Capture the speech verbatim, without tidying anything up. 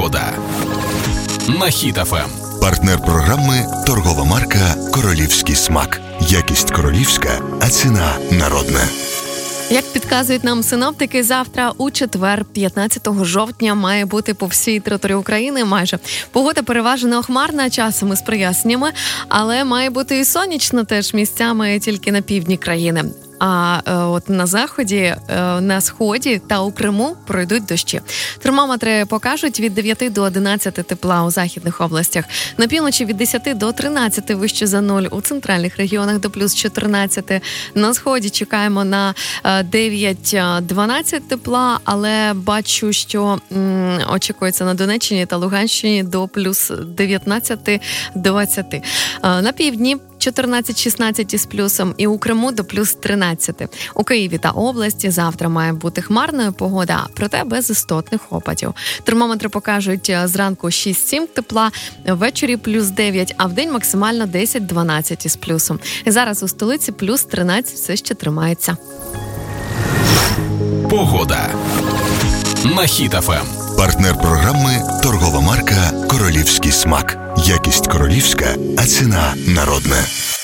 Погода на Хіт еф ем. Партнер програми – торгова марка «Королівський смак». Якість королівська, а ціна народна. Як підказують нам синоптики, завтра у четвер, п'ятнадцятого жовтня, має бути по всій території України майже. Погода переважно хмарна, часами з проясненнями, але має бути і сонячно теж місцями тільки на півдні країни. А е, от на заході, е, на сході та у Криму пройдуть дощі. Термометри покажуть від дев'яти до одинадцяти тепла у західних областях. На півночі від десяти до тринадцяти вище за нуль, у центральних регіонах до плюс чотирнадцяти. На сході чекаємо на е, дев'ять-дванадцять тепла, але бачу, що м, очікується на Донеччині та Луганщині до плюс дев'ятнадцяти-двадцяти. Е, на півдні чотирнадцять-шістнадцять із плюсом і у Криму до плюс тринадцяти. У Києві та області завтра має бути хмарною погода, проте без істотних опадів. Термометри покажуть зранку шість-сім тепла, ввечері плюс дев'ять, а вдень максимально десять-дванадцять із плюсом. І зараз у столиці плюс тринадцять все ще тримається. Погода на Хіт еф ем. Партнер програми – торгова марка «Королівський смак». Якість королівська, а ціна народна.